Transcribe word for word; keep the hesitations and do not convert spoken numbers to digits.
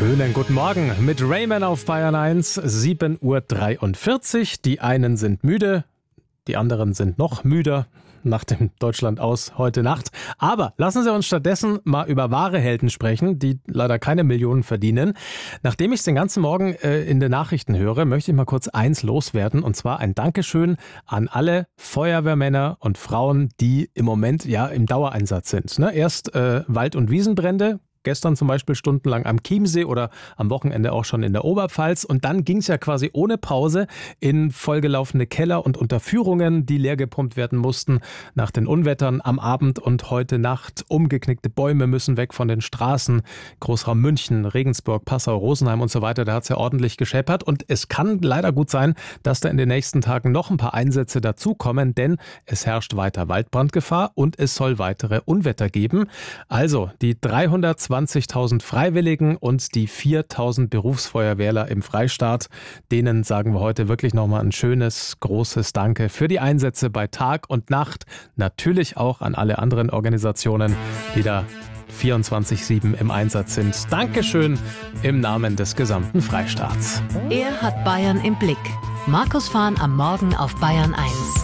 Schönen guten Morgen mit Rayman auf Bayern eins, sieben Uhr dreiundvierzig. Die einen sind müde, die anderen sind noch müder nach dem Deutschland aus heute Nacht. Aber lassen Sie uns stattdessen mal über wahre Helden sprechen, die leider keine Millionen verdienen. Nachdem ich es den ganzen Morgen äh, in den Nachrichten höre, möchte ich mal kurz eins loswerden. Und zwar ein Dankeschön an alle Feuerwehrmänner und Frauen, die im Moment ja im Dauereinsatz sind. Ne? Erst äh, Wald- und Wiesenbrände. Gestern zum Beispiel stundenlang am Chiemsee oder am Wochenende auch schon in der Oberpfalz. Und dann ging es ja quasi ohne Pause in vollgelaufene Keller und Unterführungen, die leer gepumpt werden mussten nach den Unwettern am Abend und heute Nacht. Umgeknickte Bäume müssen weg von den Straßen. Großraum München, Regensburg, Passau, Rosenheim und so weiter. Da hat es ja ordentlich gescheppert. Und es kann leider gut sein, dass da in den nächsten Tagen noch ein paar Einsätze dazukommen, denn es herrscht weiter Waldbrandgefahr und es soll weitere Unwetter geben. Also die dreihundertzwanzigtausend Freiwilligen und die viertausend Berufsfeuerwehrler im Freistaat, denen sagen wir heute wirklich nochmal ein schönes, großes Danke für die Einsätze bei Tag und Nacht. Natürlich auch an alle anderen Organisationen, die da vierundzwanzig sieben im Einsatz sind. Dankeschön im Namen des gesamten Freistaats. Er hat Bayern im Blick. Markus Fahn am Morgen auf Bayern eins.